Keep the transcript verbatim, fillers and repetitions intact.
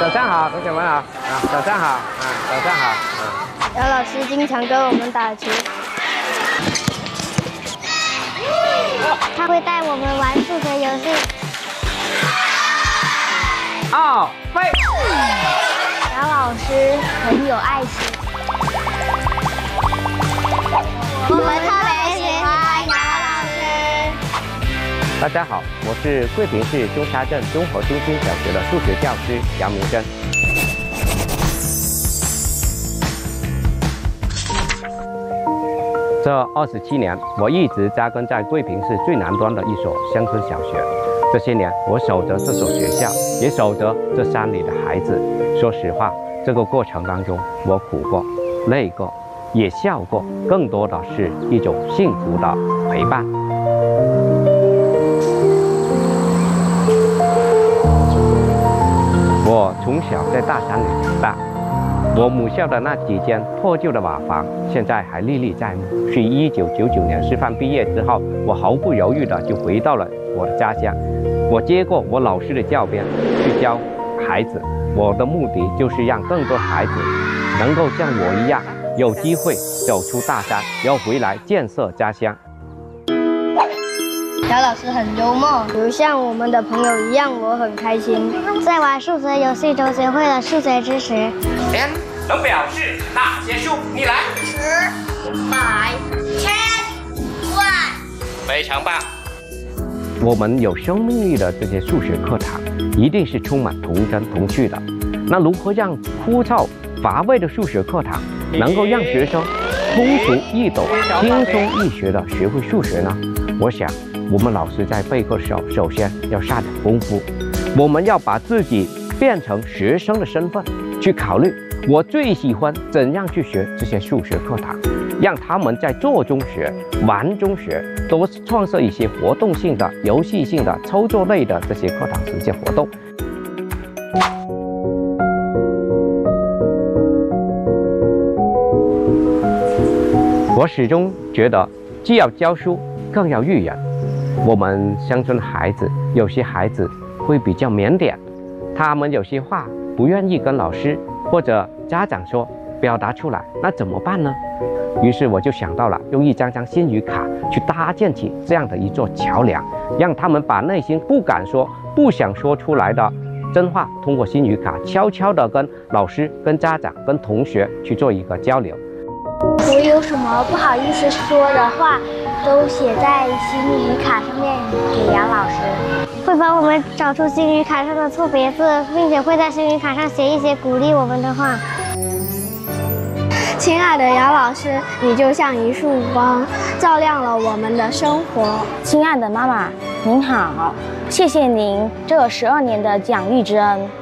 早上好，同学们好啊！早上好啊！早上好啊！ 姚老师经常跟我们打球，他会带我们玩数学游戏。 哦，飞！ 姚老师很有爱心，我们特别喜欢姚老师。 大家好，我是桂平市中沙镇综合中心小学的数学教师杨明珍。这二十七年，我一直扎根在桂平市最南端的一所乡村小学。这些年，我守着这所学校，也守着这山里的孩子。说实话，这个过程当中，我苦过、累过，也笑过，更多的是一种幸福的陪伴。我从小在大山里长大。我母校的那几间破旧的瓦房，现在还历历在目。是一九九九年师范毕业之后，我毫不犹豫的就回到了我的家乡。我接过我老师的教鞭，去教孩子。我的目的就是让更多孩子能够像我一样，有机会走出大山，要回来建设家乡。 姚老师很幽默，有像我们的朋友一样，我很开心。在玩数学游戏中学会了数学知识。 n 能表示哪些数？你来。 十、百、千、万。 非常棒。我们有生命力的这些数学课堂，一定是充满童真童趣的。那如何让枯燥乏味的数学课堂，能够让学生通俗易懂、轻松易学的学会数学呢？我想。我们老师在备课时候，首先要下点功夫。我们要把自己变成学生的身份，去考虑我最喜欢怎样去学这些数学课堂，让他们在做中学、玩中学，多创设一些活动性的、游戏性的、操作类的这些课堂实践活动。我始终觉得，既要教书，更要育人。我们乡村的孩子，有些孩子会比较腼腆，他们有些话不愿意跟老师或者家长说，表达出来，那怎么办呢？于是我就想到了用一张张心语卡去搭建起这样的一座桥梁，让他们把内心不敢说、不想说出来的真话，通过心语卡悄悄地跟老师、跟家长、跟同学去做一个交流。 我有什么不好意思说的话，都写在心语卡上面给杨老师，会帮我们找出心语卡上的错别字，并且会在心语卡上写一些鼓励我们的话。 亲爱的姚老师，你就像一束光，照亮了我们的生活。 亲爱的妈妈，您好，谢谢您这十二年的养育之恩。